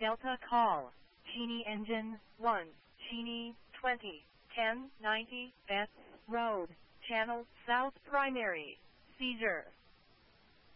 Delta call. Cheney engine 1. Cheney 20. 1090 S. Road. Channel South Primary. Seizure.